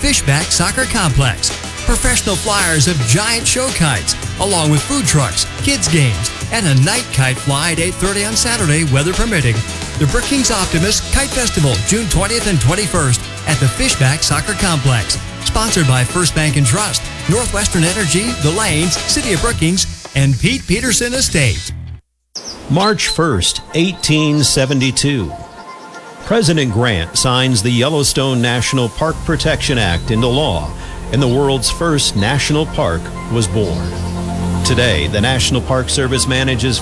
Fishback Soccer Complex. Professional flyers of giant show kites, along with food trucks, kids' games, and a night kite fly at 8:30 on Saturday, weather permitting. The Brookings Optimist Kite Festival, June 20th and 21st at the Fishback Soccer Complex. Sponsored by First Bank and Trust, Northwestern Energy, The Lanes, City of Brookings, and Pete Peterson Estate. March 1st, 1872. President Grant signs the Yellowstone National Park Protection Act into law, and the world's first national park was born. Today, the National Park Service manages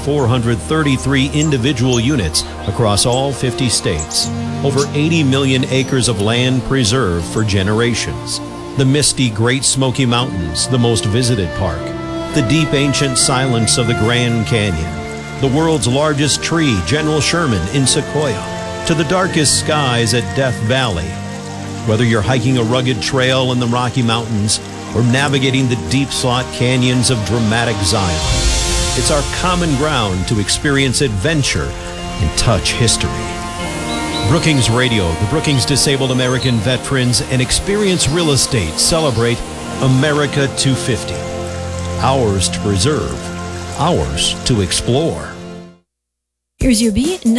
433 individual units across all 50 states. Over 80 million acres of land preserved for generations. The misty Great Smoky Mountains, the most visited park. The deep ancient silence of the Grand Canyon. The world's largest tree, General Sherman in Sequoia. To the darkest skies at Death Valley. Whether you're hiking a rugged trail in the Rocky Mountains or navigating the deep slot canyons of dramatic Zion, it's our common ground to experience adventure and touch history. Brookings Radio, the Brookings Disabled American Veterans, and Experience Real Estate celebrate America 250. Ours to preserve, ours to explore. Here's your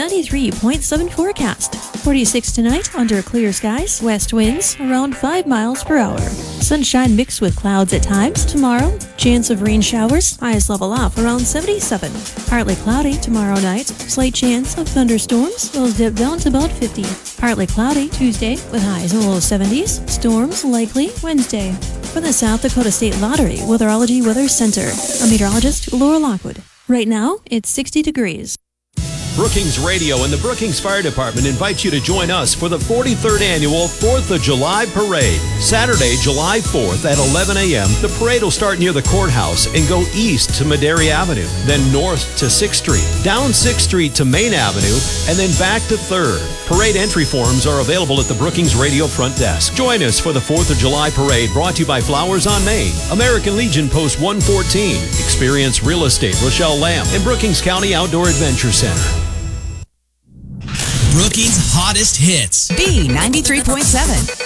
B93.7 forecast. 46 tonight under clear skies, west winds around 5 miles per hour. Sunshine mixed with clouds at times tomorrow. Chance of rain showers, highs level off around 77. Partly cloudy tomorrow night. Slight chance of thunderstorms, those dip down to about 50. Partly cloudy Tuesday with highs in the low 70s. Storms likely Wednesday. From the South Dakota State Lottery Weatherology Weather Center, I'm meteorologist Laura Lockwood. Right now, it's 60 degrees. Brookings Radio and the Brookings Fire Department invite you to join us for the 43rd Annual 4th of July Parade. Saturday, July 4th at 11 a.m., the parade will start near the courthouse and go east to Madera Avenue, then north to 6th Street, down 6th Street to Main Avenue, and then back to 3rd. Parade entry forms are available at the Brookings Radio front desk. Join us for the 4th of July Parade, brought to you by Flowers on Main, American Legion Post 114, Experience Real Estate, Rochelle Lamb, and Brookings County Outdoor Adventure Center. Brookings' hottest hits. B93.7.